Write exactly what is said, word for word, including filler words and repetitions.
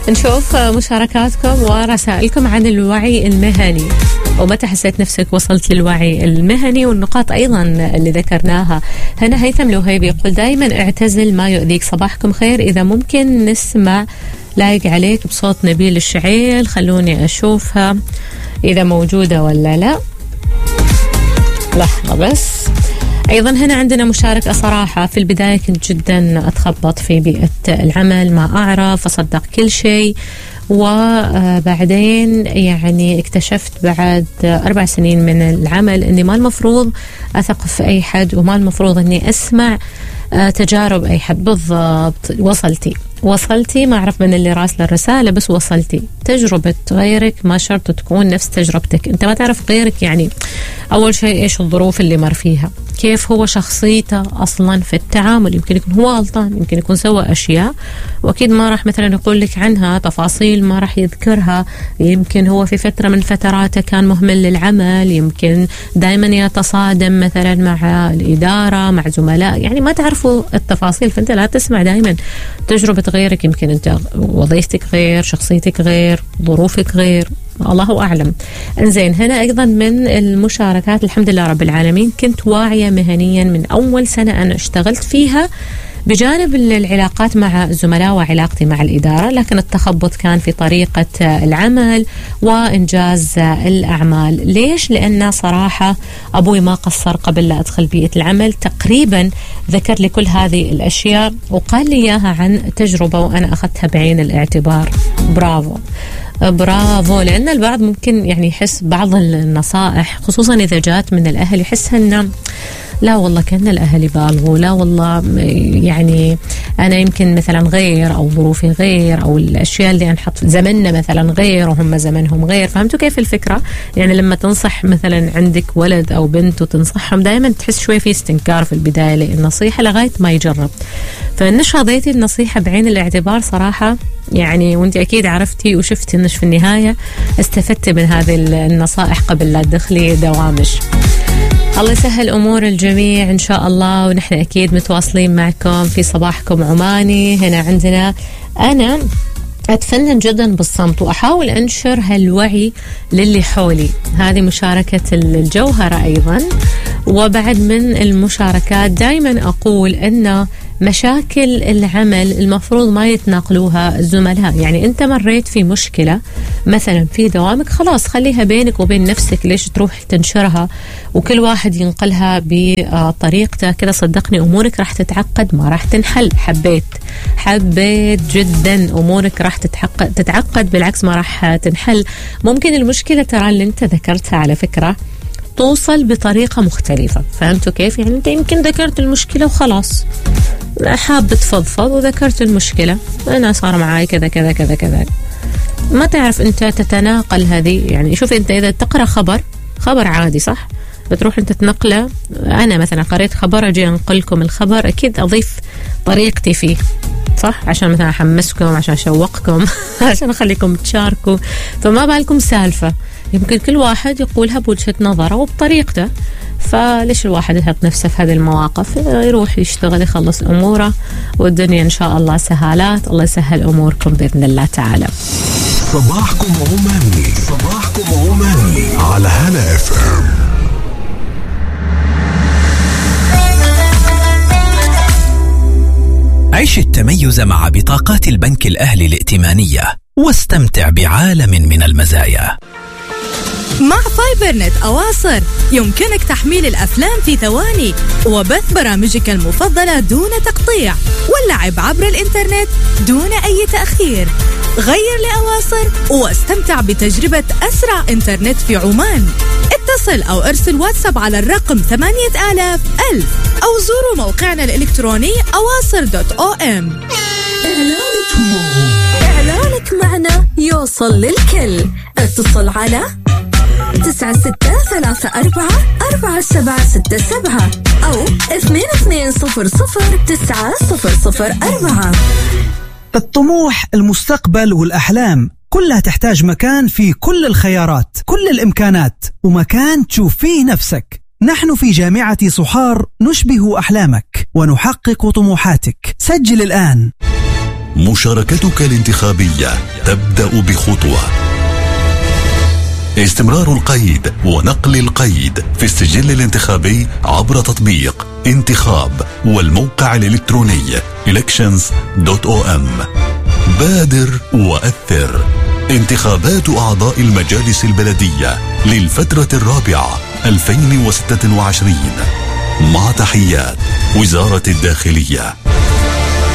نشوف مشاركاتكم ورسائلكم عن الوعي المهني، ومتى حسيت نفسك وصلت للوعي المهني، والنقاط أيضا اللي ذكرناها. هنا هيثم لوهيبي يقول دايما اعتزل ما يؤذيك. صباحكم خير، إذا ممكن نسمع لايق عليك بصوت نبيل الشعيل، خلوني أشوفها إذا موجودة ولا لا. لحظة بس. أيضا هنا عندنا مشاركة. صراحة في البداية كنت جدا أتخبط في بيئة العمل، ما أعرف أصدق كل شيء، وبعدين يعني اكتشفت بعد أربع سنين من العمل أني ما المفروض أثق في أي حد، وما المفروض أني أسمع تجارب أي حد. بالضبط، وصلتي وصلتي ما أعرف من اللي راسل الرسالة، بس وصلتي. تجربة غيرك ما شرط تكون نفس تجربتك، أنت ما تعرف غيرك. يعني أول شيء إيش الظروف اللي مر فيها، كيف هو شخصيته أصلا في التعامل. يمكن يكون هو غلطان، يمكن يكون سوى أشياء وأكيد ما راح مثلا يقول لك عنها تفاصيل، ما راح يذكرها. يمكن هو في فترة من فتراته كان مهمل للعمل، يمكن دائما يتصادم مثلا مع الإدارة، مع زملاء، يعني ما تعرفوا التفاصيل. فأنت لا تسمع دائما تجربة غيرك، يمكن أنت وظيفتك غير، شخصيتك غير، ظروفك غير، الله أعلم. انزين، هنا أيضا من المشاركات. الحمد لله رب العالمين، كنت واعية مهنيا من أول سنة أنا اشتغلت فيها، بجانب العلاقات مع الزملاء وعلاقتي مع الإدارة، لكن التخبط كان في طريقة العمل وإنجاز الأعمال. ليش؟ لأن صراحة أبوي ما قصر قبل لا أدخل بيئة العمل، تقريبا ذكر لي كل هذه الأشياء وقال لي إياها عن تجربة وأنا أخذتها بعين الاعتبار. برافو برافو. لأن البعض ممكن يعني يحس بعض النصائح خصوصا إذا جات من الأهل يحسها أنه لا والله كأن الأهل يبالغوا، لا والله يعني أنا يمكن مثلا غير، أو ظروفي غير، أو الأشياء اللي أنحط زمننا مثلا غير وهم زمنهم غير. فهمتوا كيف الفكرة؟ يعني لما تنصح مثلا عندك ولد أو بنت وتنصحهم، دائما تحس شوي في استنكار في البداية للنصيحة لغاية ما يجرب. فإنش خذيتي النصيحة بعين الاعتبار صراحة يعني، وانت أكيد عرفتي وشفتي إنش في النهاية استفدتي من هذه النصائح قبل لا تدخلي دوامش. الله يسهل أمور الجميع إن شاء الله، ونحن أكيد متواصلين معكم في صباحكم عماني. هنا عندنا أنا أتفنن جدا بالصمت وأحاول أنشر هالوعي للي حولي. هذه مشاركة الجوهرة أيضا. وبعد من المشاركات دايما أقول أن مشاكل العمل المفروض ما يتناقلوها الزملاء. يعني أنت مريت في مشكلة مثلا في دوامك، خلاص خليها بينك وبين نفسك، ليش تروح تنشرها وكل واحد ينقلها بطريقته؟ كده صدقني أمورك راح تتعقد، ما راح تنحل. حبيت حبيت جدا أمورك راح تتعقد تتعقد بالعكس ما راح تنحل. ممكن المشكلة ترى اللي أنت ذكرتها على فكرة توصل بطريقة مختلفة. فهمتوا كيف؟ يعني أنت يمكن ذكرت المشكلة وخلاص حاب تفضفض وذكرت المشكلة، أنا صار معاي كذا كذا كذا كذا، ما تعرف أنت تتناقل هذه. يعني شوف أنت إذا تقرأ خبر خبر عادي صح، بتروح أنت تنقله. أنا مثلا قريت خبر أجي أنقلكم الخبر، أكيد أضيف طريقتي فيه صح، عشان مثلا أحمسكم، عشان أشوقكم عشان أخليكم تشاركوا. فما بالكم سالفة يمكن كل واحد يقولها بوجهة نظره وبطريقته، فليش الواحد يحط نفسه في هذه المواقف؟ يروح يشتغل يخلص أموره، والدنيا إن شاء الله سهالات. الله يسهل أموركم بإذن الله تعالى. صباحكم عماني، صباحكم عماني على هلا اف ام. عيش التميز مع بطاقات البنك الأهلي الائتمانية واستمتع بعالم من المزايا. مع فايبر نت أواصر يمكنك تحميل الأفلام في ثواني وبث برامجك المفضلة دون تقطيع، واللعب عبر الإنترنت دون أي تأخير. غير لأواصر واستمتع بتجربة أسرع إنترنت في عمان. اتصل أو ارسل واتساب على الرقم ثمانية آلاف ألف أو زوروا موقعنا الإلكتروني أواصر دوت أو إم. إعلانك معنا يوصل للكل. اتصل على تسعة ستة ثلاثة أربعة أربعة سبعة ستة سبعة أو اثنين اثنين صفر صفر تسعة صفر صفر أربعة. الطموح، المستقبل والأحلام كلها تحتاج مكان فيه كل الخيارات، كل الإمكانات، ومكان تشوف فيه نفسك. نحن في جامعة صحار نشبه أحلامك ونحقق طموحاتك. سجل الآن. مشاركتك الانتخابية تبدأ بخطوة. استمرار القيد ونقل القيد في السجل الانتخابي عبر تطبيق انتخاب والموقع الإلكتروني elections دوت او ام. بادر وأثر. انتخابات أعضاء المجالس البلدية للفترة الرابعة ألفين وستة وعشرين. مع تحيات وزارة الداخلية.